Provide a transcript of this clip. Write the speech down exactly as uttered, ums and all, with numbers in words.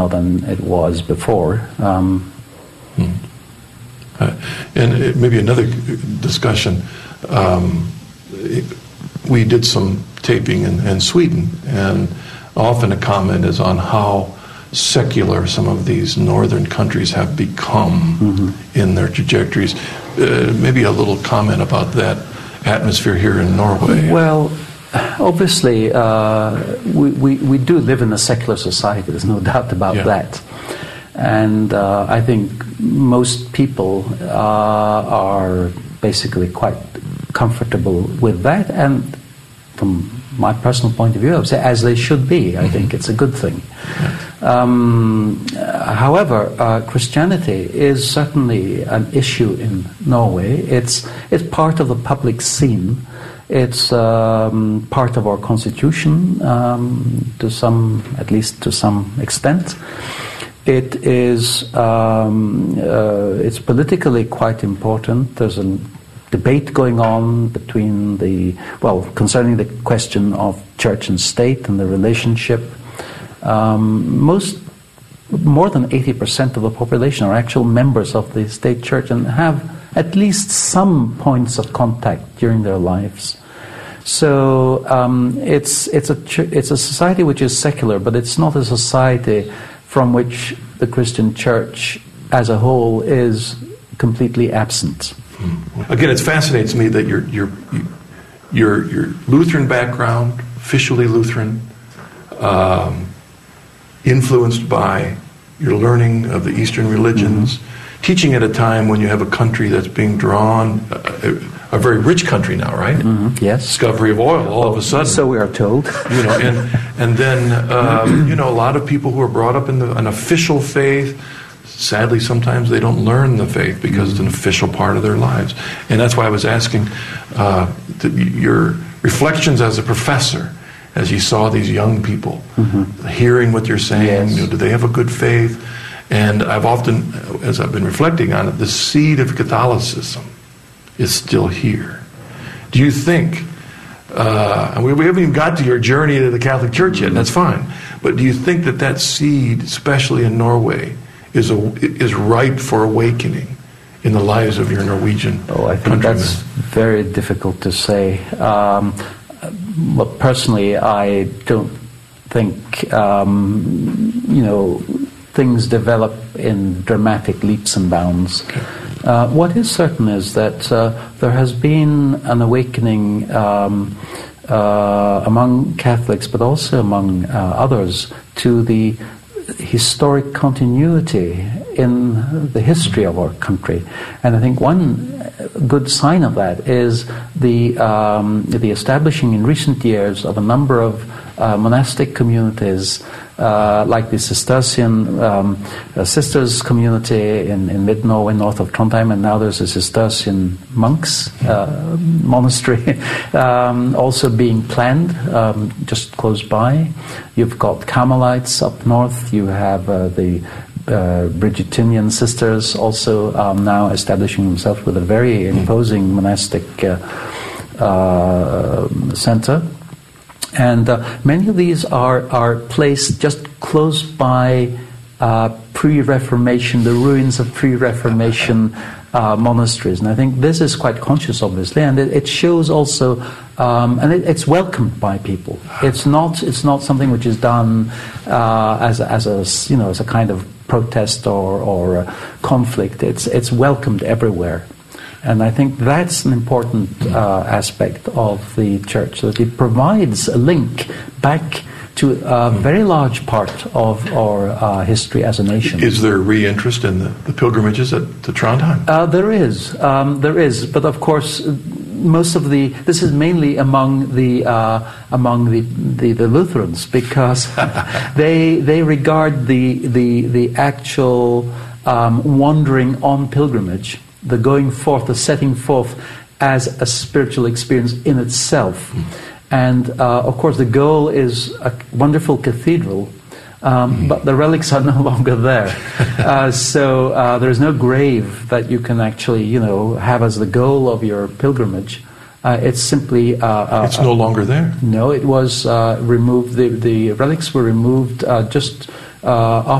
now than it was before. Um, hmm. uh, and it, maybe another discussion. Um, it, we did some taping in, in Sweden, and often a comment is on how secular some of these northern countries have become mm-hmm. in their trajectories. Uh, maybe a little comment about that atmosphere here in Norway. Well, obviously, uh, we, we, we do live in a secular society, there's no doubt about yeah. that. And uh, I think most people uh, are basically quite comfortable with that, and from my personal point of view, I would say as they should be. I mm-hmm. think it's a good thing. Yeah. Um, however, uh, Christianity is certainly an issue in Norway. It's it's part of the public scene. It's um, part of our constitution um, to some, at least to some extent. It is um, uh, it's politically quite important. There's a debate going on between the well concerning the question of church and state and the relationship. Um, most, more than eighty percent of the population are actual members of the state church and have at least some points of contact during their lives. So um, it's it's a ch- it's a society which is secular, but it's not a society from which the Christian church as a whole is completely absent. Again, it fascinates me that your your your your Lutheran background, officially Lutheran. Um, influenced by your learning of the Eastern religions, mm-hmm. teaching at a time when you have a country that's being drawn, a, a very rich country now, right? Mm-hmm. Yes. Discovery of oil, all of a sudden. So we are told. You know, and and then um, you know, a lot of people who are brought up in the, an official faith, sadly, sometimes they don't learn the faith because mm-hmm. it's an official part of their lives, and that's why I was asking uh, the, your reflections as a professor. As you saw these young people, mm-hmm. hearing what you're saying, yes. you know, do they have a good faith? And I've often, as I've been reflecting on it, the seed of Catholicism is still here. Do you think, uh, and we, we haven't even got to your journey to the Catholic Church yet, and that's fine, but do you think that that seed, especially in Norway, is a, is ripe for awakening in the lives of your Norwegian Oh, I think countrymen? That's very difficult to say. Um, Well, personally, I don't think, um, you know, things develop in dramatic leaps and bounds. Okay. Uh, what is certain is that uh, there has been an awakening um, uh, among Catholics, but also among uh, others, to the historic continuity in the history of our country. And I think one good sign of that is the um, the establishing in recent years of a number of uh, monastic communities, uh, like the Cistercian um, uh, Sisters community in, in mid-Norway, north of Trondheim, and now there's a Cistercian monks uh, monastery um, also being planned um, just close by. You've got Carmelites up north. You have uh, the Uh, Bridgetinian sisters also um, now establishing themselves with a very imposing monastic uh, uh, center. And uh, many of these are, are placed just close by uh, pre-Reformation, the ruins of pre-Reformation uh, monasteries. And I think this is quite conscious, obviously, and it, it shows also, um, and it, it's welcomed by people. It's not it's not something which is done uh, as a, as a you know as a kind of protest or, or uh, conflict. It's it's welcomed everywhere. And I think that's an important uh, aspect of the church, that it provides a link back to a very large part of our uh, history as a nation. Is there re-interest in the, the pilgrimages at, to Trondheim? Uh, there is, um, there is, but of course, most of the this is mainly among the uh, among the, the, the Lutherans, because they they regard the the the actual um, wandering on pilgrimage, the going forth, the setting forth, as a spiritual experience in itself. Mm. And uh, of course, the goal is a wonderful cathedral, um, mm. but the relics are no longer there. uh, so uh, there's no grave that you can actually, you know, have as the goal of your pilgrimage. Uh, it's simply. Uh, uh, it's no longer there. No, it was uh, removed. The, the relics were removed uh, just uh,